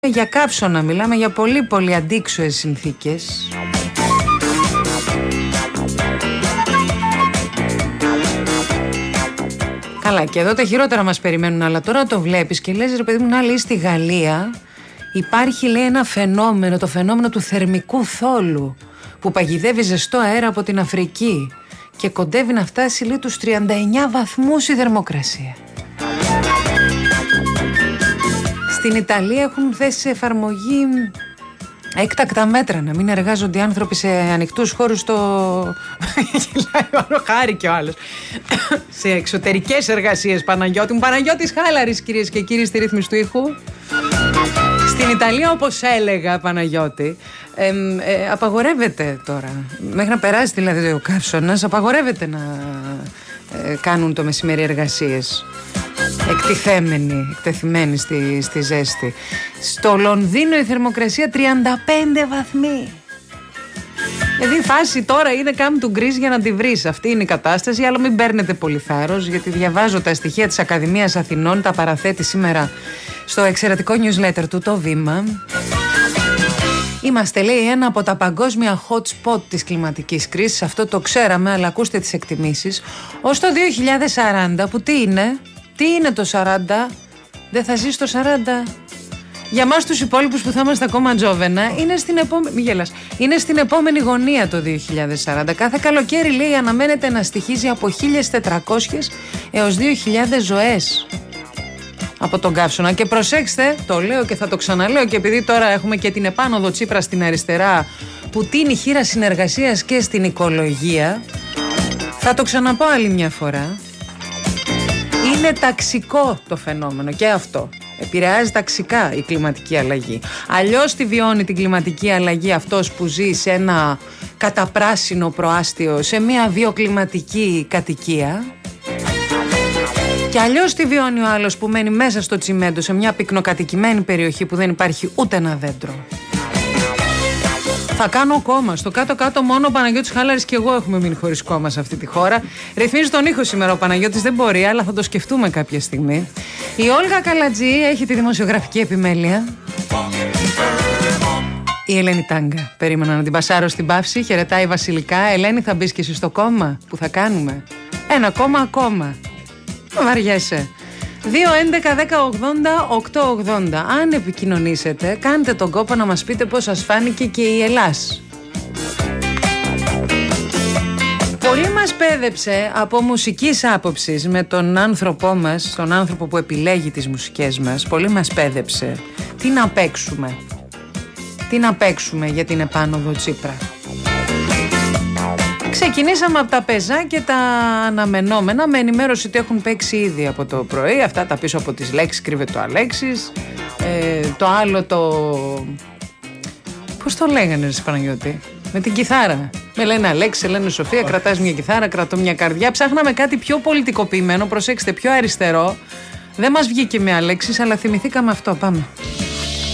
Για καύσωνα, μιλάμε για πολύ πολύ αντίξωες συνθήκες. Καλά, και εδώ τα χειρότερα μας περιμένουν, αλλά τώρα το βλέπεις και λες, ρε παιδί μου, να λέει στη Γαλλία υπάρχει, λέει, ένα φαινόμενο, το φαινόμενο του θερμικού θόλου, που παγιδεύει ζεστό αέρα από την Αφρική και κοντεύει να φτάσει, λέει, τους 39 βαθμούς η θερμοκρασία. Στην Ιταλία έχουν θέσει σε εφαρμογή έκτακτα μέτρα, να μην εργάζονται οι άνθρωποι σε ανοιχτούς χώρους Γελάει ο άλλο, χάρηκε ο άλλος. Σε εξωτερικές εργασίες, Παναγιώτη μου. Παναγιώτης Χάλαρης, κυρίες και κύριοι, στη ρύθμιση του ήχου. Στην Ιταλία, όπως έλεγα, Παναγιώτη, απαγορεύεται τώρα, μέχρι να περάσει δηλαδή ο καύσωνας, απαγορεύεται να κάνουν το μεσημέρι εργασίες. Εκτεθειμένοι στη ζέστη. Στο Λονδίνο η θερμοκρασία 35 βαθμοί. Δηλαδή η φάση τώρα είναι come to Greece για να τη βρεις. Αυτή είναι η κατάσταση, αλλά μην παίρνετε πολύ θάρρος, γιατί διαβάζω τα στοιχεία της Ακαδημίας Αθηνών, τα παραθέτει σήμερα στο εξαιρετικό newsletter του το Βήμα. Είμαστε, λέει, ένα από τα παγκόσμια hot spot της κλιματικής κρίσης. Αυτό το ξέραμε, αλλά ακούστε τις εκτιμήσεις. Ως το 2040, που τι είναι το 40, δεν θα ζήσει το 40. Για μας τους υπόλοιπους που θα είμαστε ακόμα τζόβενα, είναι στην επόμενη γωνία το 2040. Κάθε καλοκαίρι, λέει, αναμένεται να στοιχίζει από 1.400 έως 2.000 ζωές από τον καύσωνα. Και προσέξτε, το λέω και θα το ξαναλέω, και επειδή τώρα έχουμε και την επάνωδο Τσίπρα στην αριστερά που τίνει χείρα συνεργασίας και στην οικολογία, θα το ξαναπώ άλλη μια φορά. Είναι ταξικό το φαινόμενο και αυτό. Επηρεάζει ταξικά η κλιματική αλλαγή. Αλλιώς τη βιώνει την κλιματική αλλαγή αυτός που ζει σε ένα καταπράσινο προάστιο, σε μια βιοκλιματική κατοικία. Και αλλιώς τη βιώνει ο άλλος που μένει μέσα στο τσιμέντο, σε μια πυκνοκατοικημένη περιοχή που δεν υπάρχει ούτε ένα δέντρο. Θα κάνω κόμμα. Στο κάτω-κάτω μόνο ο Παναγιώτης Χάλαρης και εγώ έχουμε μείνει χωρίς κόμμα σε αυτή τη χώρα. Ρυθμίζει τον ήχο σήμερα ο Παναγιώτης, δεν μπορεί, αλλά θα το σκεφτούμε κάποια στιγμή. Η Όλγα Καλατζή έχει τη δημοσιογραφική επιμέλεια. Η Ελένη Τάγκα. Περίμενα να την πασάρω στην παύση. Χαιρετάει βασιλικά. Ελένη, θα μπεις και εσύ στο κόμμα που θα κάνουμε? Ένα κόμμα ακόμα. Βαριέσαι. 2-11-10-80-8-80. Αν επικοινωνήσετε, κάντε τον κόπο να μας πείτε πώς σας φάνηκε και η Ελλάς. Πολύ μας πέδεψε από μουσικής άποψης με τον άνθρωπό μας, τον άνθρωπο που επιλέγει τις μουσικές μας. Πολύ μας πέδεψε. Τι να παίξουμε για την επάνωδο Τσίπρα. Ξεκινήσαμε από τα πεζά και τα αναμενόμενα, με ενημέρωση ότι έχουν παίξει ήδη από το πρωί. Αυτά τα πίσω από τις λέξεις κρύβεται ο Αλέξης. Το άλλο πώς το λέγανε, ρε Παναγιώτη? Με την κιθάρα. Με λένε Αλέξη, λένε Σοφία, κρατάς μια κιθάρα, κρατώ μια καρδιά. Ψάχναμε κάτι πιο πολιτικοποιημένο, προσέξτε, πιο αριστερό. Δεν μας βγήκε με Αλέξης, αλλά θυμηθήκαμε αυτό. Πάμε.